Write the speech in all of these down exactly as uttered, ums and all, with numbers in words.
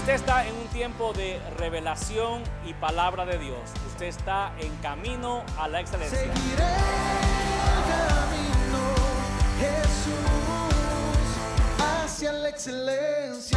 Usted está en un tiempo de revelación y palabra de Dios. Usted está en camino a la excelencia. Seguiré el camino, Jesús, hacia la excelencia.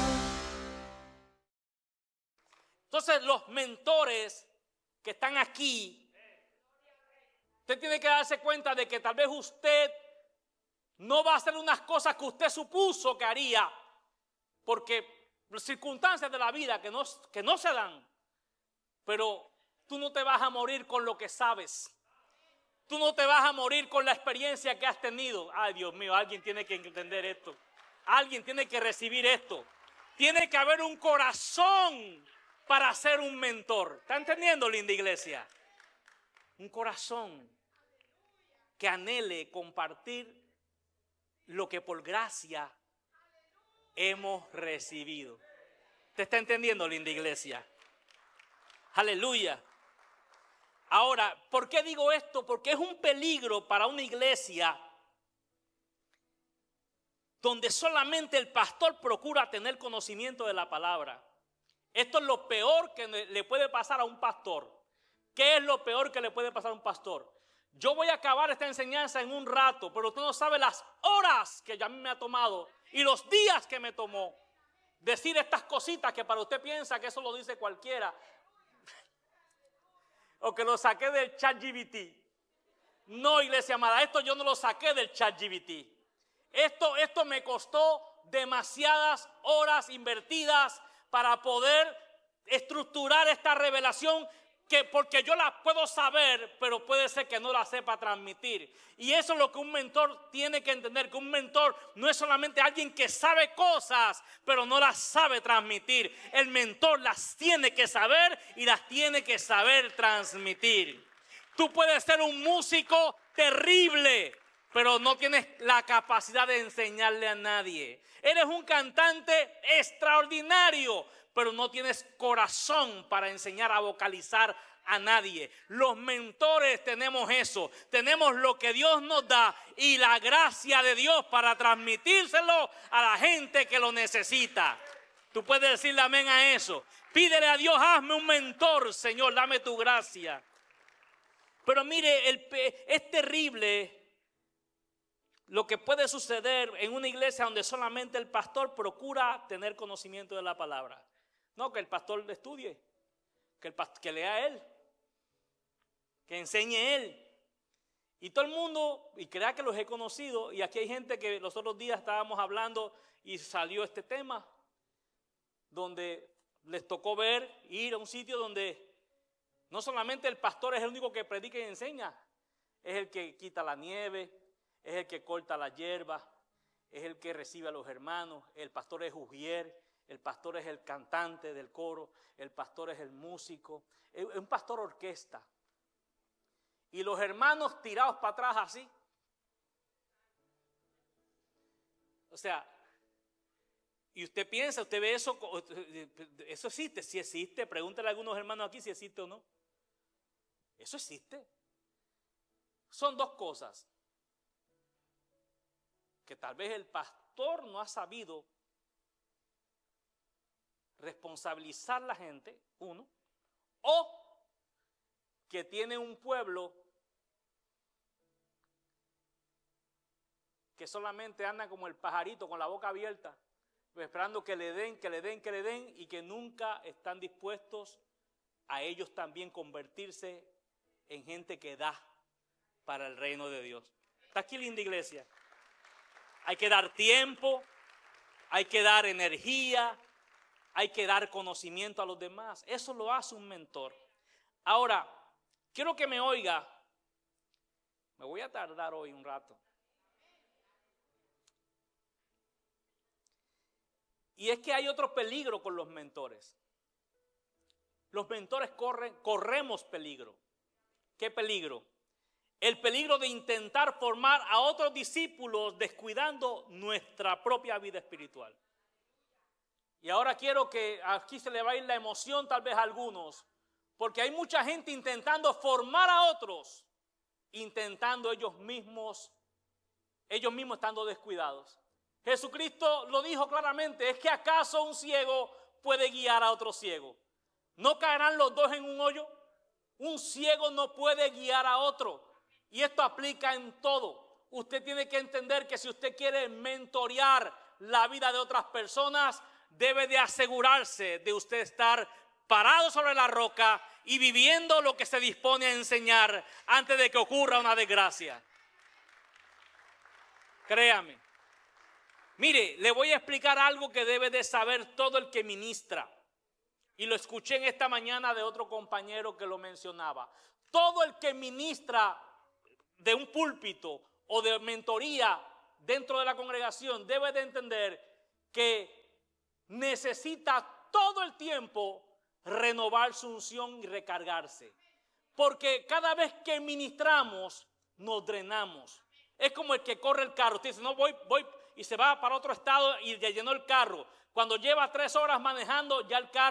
Entonces, los mentores que están aquí, usted tiene que darse cuenta de que tal vez usted no va a hacer unas cosas que usted supuso que haría, porque circunstancias de la vida que no, que no se dan, pero tú no te vas a morir con lo que sabes. Tú no te vas a morir con la experiencia que has tenido. Ay, Dios mío, alguien tiene que entender esto. Alguien tiene que recibir esto. Tiene que haber un corazón para ser un mentor. ¿Está entendiendo, linda iglesia? Un corazón que anhele compartir lo que por gracia hemos recibido. ¿Te está entendiendo, linda iglesia? Aleluya. Ahora, ¿por qué digo esto? Porque es un peligro para una iglesia donde solamente el pastor procura tener conocimiento de la palabra. Esto es lo peor que le puede pasar a un pastor. ¿Qué es lo peor que le puede pasar a un pastor? Yo voy a acabar esta enseñanza en un rato, pero usted no sabe las horas que ya a mí me ha tomado y los días que me tomó decir estas cositas que para usted piensa que eso lo dice cualquiera o que lo saqué del ChatGPT. No, iglesia amada, esto yo no lo saqué del ChatGPT. Esto, esto me costó demasiadas horas invertidas para poder estructurar esta revelación, que porque yo la puedo saber, pero puede ser que no la sepa transmitir. Y eso es lo que un mentor tiene que entender, que un mentor no es solamente alguien que sabe cosas, pero no las sabe transmitir. El mentor las tiene que saber y las tiene que saber transmitir. Tú puedes ser un músico terrible, pero no tienes la capacidad de enseñarle a nadie. Eres un cantante extraordinario, pero no tienes corazón para enseñar a vocalizar a nadie. Los mentores tenemos eso. Tenemos lo que Dios nos da y la gracia de Dios para transmitírselo a la gente que lo necesita. Tú puedes decirle amén a eso. Pídele a Dios, hazme un mentor, Señor, dame tu gracia. Pero mire, el, es terrible lo que puede suceder en una iglesia donde solamente el pastor procura tener conocimiento de la palabra. No, que el pastor estudie, que, el pastor, que lea él, que enseñe él. Y todo el mundo, y crea que los he conocido, y aquí hay gente que los otros días estábamos hablando y salió este tema, donde les tocó ver, ir a un sitio donde no solamente el pastor es el único que predica y enseña, es el que quita la nieve, es el que corta la hierba, es el que recibe a los hermanos, el pastor es ujier. El pastor es el cantante del coro, el pastor es el músico, es un pastor orquesta. Y los hermanos tirados para atrás así. O sea, y usted piensa, usted ve eso, eso existe, si existe, pregúntale a algunos hermanos aquí si existe o no. Eso existe. Son dos cosas que tal vez el pastor no ha sabido responsabilizar a la gente, uno, o que tiene un pueblo que solamente anda como el pajarito con la boca abierta, esperando que le den, que le den, que le den, y que nunca están dispuestos a ellos también convertirse en gente que da para el reino de Dios. Está aquí, linda iglesia. Hay que dar tiempo, hay que dar energía, hay que dar conocimiento a los demás. Eso lo hace un mentor. Ahora, quiero que me oiga. Me voy a tardar hoy un rato. Y es que hay otro peligro con los mentores. Los mentores corren, corremos peligro. ¿Qué peligro? El peligro de intentar formar a otros discípulos descuidando nuestra propia vida espiritual. Y ahora quiero que aquí se le va a ir la emoción tal vez a algunos, porque hay mucha gente intentando formar a otros, intentando ellos mismos, ellos mismos estando descuidados. Jesucristo lo dijo claramente, ¿es que acaso un ciego puede guiar a otro ciego? ¿No caerán los dos en un hoyo? Un ciego no puede guiar a otro. Y esto aplica en todo. Usted tiene que entender que si usted quiere mentorear la vida de otras personas, debe de asegurarse de usted estar parado sobre la roca y viviendo lo que se dispone a enseñar antes de que ocurra una desgracia. Créame. Mire, le voy a explicar algo que debe de saber todo el que ministra. Y lo escuché en esta mañana de otro compañero que lo mencionaba. Todo el que ministra de un púlpito o de mentoría dentro de la congregación debe de entender que necesita todo el tiempo renovar su unción y recargarse. Porque cada vez que ministramos, nos drenamos. Es como el que corre el carro. Usted dice, no, voy, voy, y se va para otro estado y ya llenó el carro. Cuando lleva tres horas manejando, ya el carro